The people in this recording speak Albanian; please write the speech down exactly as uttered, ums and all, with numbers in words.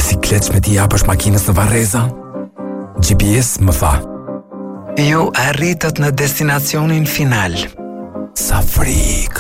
bisiklet me t'i japësh makinës në Varreza? G P S më tha: Ju arritët në destinacionin final. Sa frikë.